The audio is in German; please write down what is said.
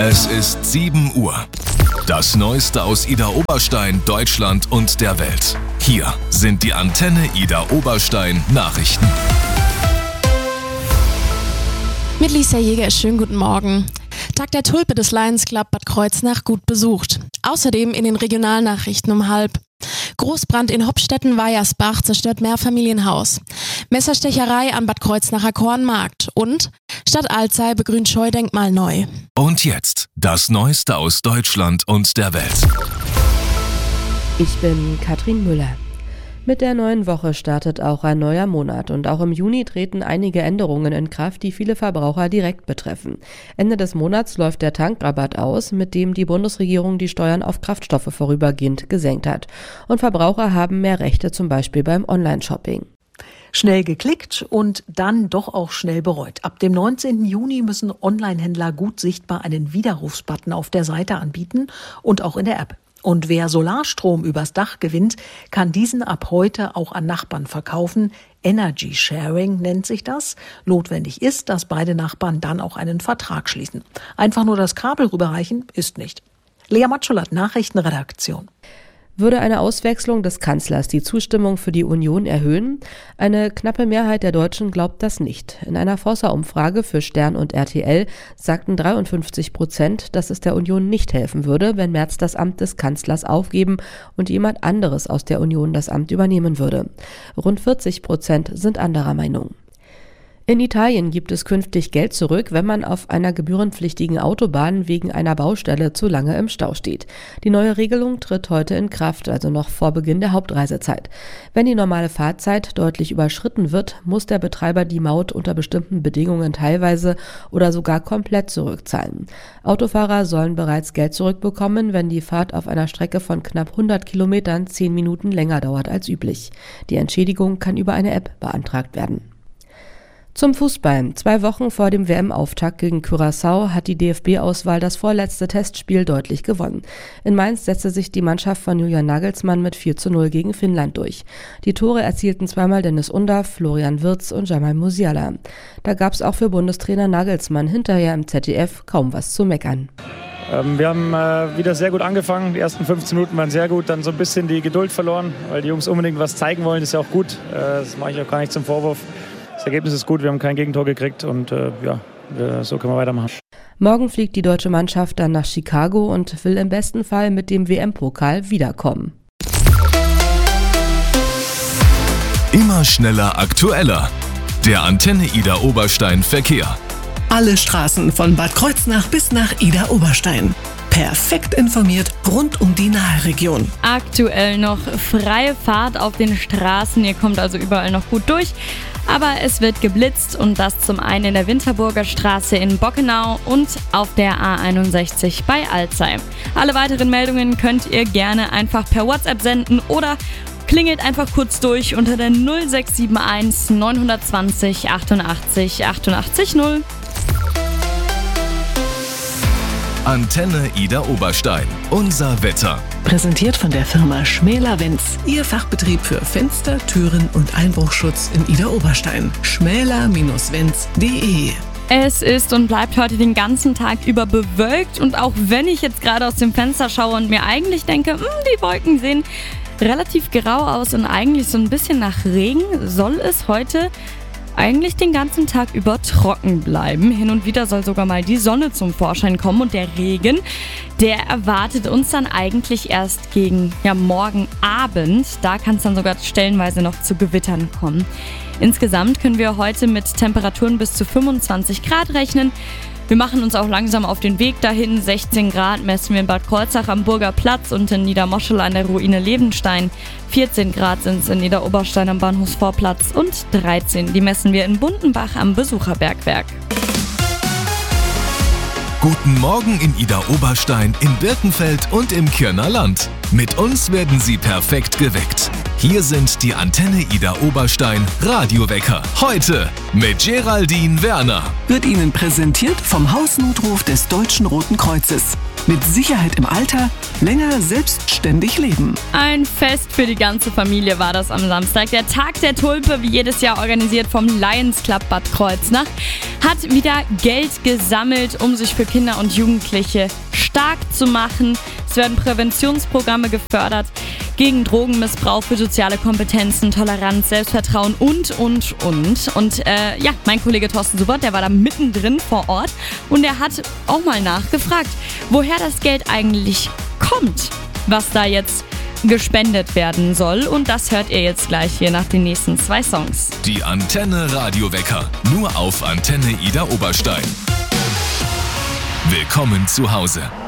Es ist 7 Uhr. Das Neueste aus Idar Oberstein, Deutschland und der Welt. Hier sind die Antenne Idar Oberstein Nachrichten. Mit Lisa Jäger, schönen guten Morgen. Tag der Tulpe des Lions Club Bad Kreuznach gut besucht. Außerdem in den Regionalnachrichten um 12:30. Großbrand in Hopstetten-Weiersbach zerstört Mehrfamilienhaus. Messerstecherei am Bad Kreuznacher Kornmarkt. Und Stadt Alzey begrünt Scheudenkmal neu. Und jetzt das Neueste aus Deutschland und der Welt. Ich bin Katrin Müller. Mit der neuen Woche startet auch ein neuer Monat und auch im Juni treten einige Änderungen in Kraft, die viele Verbraucher direkt betreffen. Ende des Monats läuft der Tankrabatt aus, mit dem die Bundesregierung die Steuern auf Kraftstoffe vorübergehend gesenkt hat. Und Verbraucher haben mehr Rechte, zum Beispiel beim Online-Shopping. Schnell geklickt und dann doch auch schnell bereut. Ab dem 19. Juni müssen Online-Händler gut sichtbar einen Widerrufsbutton auf der Seite anbieten und auch in der App. Und wer Solarstrom übers Dach gewinnt, kann diesen ab heute auch an Nachbarn verkaufen. Energy Sharing nennt sich das. Notwendig ist, dass beide Nachbarn dann auch einen Vertrag schließen. Einfach nur das Kabel rüberreichen ist nicht. Lea Matschulat, Nachrichtenredaktion. Würde eine Auswechslung des Kanzlers die Zustimmung für die Union erhöhen? Eine knappe Mehrheit der Deutschen glaubt das nicht. In einer Forsa-Umfrage für Stern und RTL sagten 53%, dass es der Union nicht helfen würde, wenn Merz das Amt des Kanzlers aufgeben und jemand anderes aus der Union das Amt übernehmen würde. Rund 40% sind anderer Meinung. In Italien gibt es künftig Geld zurück, wenn man auf einer gebührenpflichtigen Autobahn wegen einer Baustelle zu lange im Stau steht. Die neue Regelung tritt heute in Kraft, also noch vor Beginn der Hauptreisezeit. Wenn die normale Fahrzeit deutlich überschritten wird, muss der Betreiber die Maut unter bestimmten Bedingungen teilweise oder sogar komplett zurückzahlen. Autofahrer sollen bereits Geld zurückbekommen, wenn die Fahrt auf einer Strecke von knapp 100 Kilometern 10 Minuten länger dauert als üblich. Die Entschädigung kann über eine App beantragt werden. Zum Fußball. 2 Wochen vor dem WM-Auftakt gegen Curaçao hat die DFB-Auswahl das vorletzte Testspiel deutlich gewonnen. In Mainz setzte sich die Mannschaft von Julian Nagelsmann mit 4:0 gegen Finnland durch. Die Tore erzielten zweimal Dennis Undaff, Florian Wirtz und Jamal Musiala. Da gab es auch für Bundestrainer Nagelsmann hinterher im ZDF kaum was zu meckern. Wir haben wieder sehr gut angefangen. Die ersten 15 Minuten waren sehr gut, dann so ein bisschen die Geduld verloren, weil die Jungs unbedingt was zeigen wollen. Das ist ja auch gut. Das mache ich auch gar nicht zum Vorwurf. Das Ergebnis ist gut, wir haben kein Gegentor gekriegt und so können wir weitermachen. Morgen fliegt die deutsche Mannschaft dann nach Chicago und will im besten Fall mit dem WM-Pokal wiederkommen. Immer schneller, aktueller. Der Antenne Idar Oberstein Verkehr. Alle Straßen von Bad Kreuznach bis nach Idar Oberstein. Perfekt informiert rund um die Nahe-Region. Aktuell noch freie Fahrt auf den Straßen. Ihr kommt also überall noch gut durch. Aber es wird geblitzt und das zum einen in der Winterburger Straße in Bockenau und auf der A61 bei Alzey. Alle weiteren Meldungen könnt ihr gerne einfach per WhatsApp senden oder klingelt einfach kurz durch unter der 0671 920 88 88 0. Antenne Idar Oberstein. Unser Wetter. Präsentiert von der Firma Schmäler-Wenz. Ihr Fachbetrieb für Fenster, Türen und Einbruchschutz in Idar Oberstein. schmäler-wenz.de. Es ist und bleibt heute den ganzen Tag über bewölkt und auch wenn ich jetzt gerade aus dem Fenster schaue und mir eigentlich denke, die Wolken sehen relativ grau aus und eigentlich so ein bisschen nach Regen, soll es heute eigentlich den ganzen Tag über trocken bleiben. Hin und wieder soll sogar mal die Sonne zum Vorschein kommen und der Regen, der erwartet uns dann eigentlich erst gegen morgen Abend. Da kann es dann sogar stellenweise noch zu Gewittern kommen. Insgesamt können wir heute mit Temperaturen bis zu 25 Grad rechnen. Wir machen uns auch langsam auf den Weg dahin. 16 Grad messen wir in Bad Kreuznach am Burger Platz und in Niedermoschel an der Ruine Levenstein. 14 Grad sind es in Idar Oberstein am Bahnhofsvorplatz und 13, die messen wir in Bundenbach am Besucherbergwerk. Guten Morgen in Idar Oberstein, in Birkenfeld und im Kirner Land. Mit uns werden Sie perfekt geweckt. Hier sind die Antenne Ida Oberstein Radiowecker. Heute mit Geraldine Werner. Wird Ihnen präsentiert vom Hausnotruf des Deutschen Roten Kreuzes. Mit Sicherheit im Alter, länger selbstständig leben. Ein Fest für die ganze Familie war das am Samstag. Der Tag der Tulpe, wie jedes Jahr organisiert vom Lions Club Bad Kreuznach, hat wieder Geld gesammelt, um sich für Kinder und Jugendliche stark zu machen. Es werden Präventionsprogramme gefördert gegen Drogenmissbrauch, für soziale Kompetenzen, Toleranz, Selbstvertrauen und. Und mein Kollege Thorsten Subert, der war da mittendrin vor Ort und er hat auch mal nachgefragt, woher das Geld eigentlich kommt, was da jetzt gespendet werden soll. Und das hört ihr jetzt gleich hier nach den nächsten 2 Songs. Die Antenne Radiowecker, nur auf Antenne Ida Oberstein. Willkommen zu Hause.